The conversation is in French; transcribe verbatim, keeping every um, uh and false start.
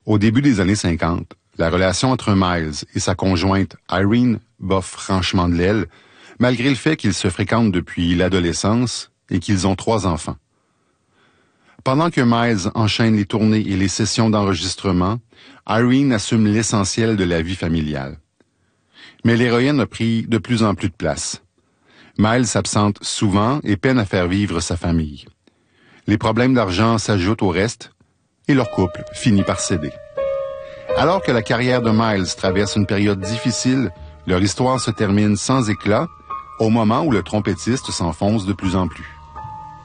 Au début des années cinquante, la relation entre Miles et sa conjointe Irene bat franchement de l'aile, malgré le fait qu'ils se fréquentent depuis l'adolescence et qu'ils ont trois enfants. Pendant que Miles enchaîne les tournées et les sessions d'enregistrement, Irene assume l'essentiel de la vie familiale. Mais l'héroïne a pris de plus en plus de place. Miles s'absente souvent et peine à faire vivre sa famille. Les problèmes d'argent s'ajoutent au reste et leur couple finit par céder. Alors que la carrière de Miles traverse une période difficile, leur histoire se termine sans éclat au moment où le trompettiste s'enfonce de plus en plus.